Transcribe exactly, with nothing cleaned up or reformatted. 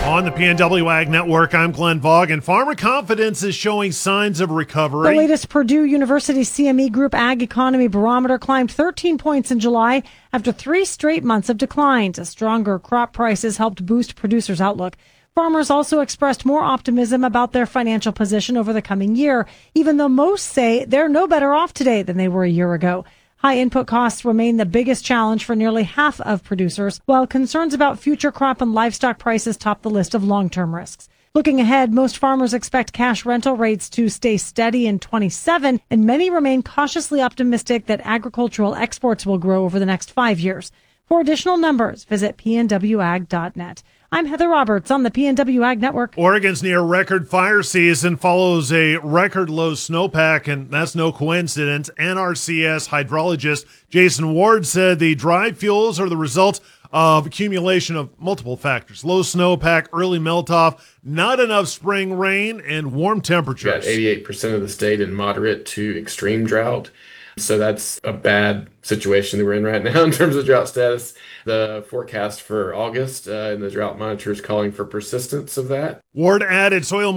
On the P N W Ag Network, I'm Glenn Vaughn, and farmer confidence is showing signs of recovery. The latest Purdue University C M E Group Ag Economy Barometer climbed thirteen points in July after three straight months of declines. Stronger crop prices helped boost producers' outlook. Farmers also expressed more optimism about their financial position over the coming year, even though most say they're no better off today than they were a year ago. High input costs remain the biggest challenge for nearly half of producers, while concerns about future crop and livestock prices top the list of long-term risks. Looking ahead, most farmers expect cash rental rates to stay steady in twenty-seven, and many remain cautiously optimistic that agricultural exports will grow over the next five years. For additional numbers, visit p n w ag dot net. I'm Heather Roberts on the P N W Ag Network. Oregon's near record fire season follows a record low snowpack, and that's no coincidence. N R C S hydrologist Jason Ward said the dry fuels are the result of accumulation of multiple factors. Low snowpack, early melt-off, not enough spring rain, and warm temperatures. Got eighty-eight percent of the state in moderate to extreme drought. So that's a bad situation that we're in right now in terms of drought status. The forecast for August uh, and the drought monitor is calling for persistence of that. Ward added soil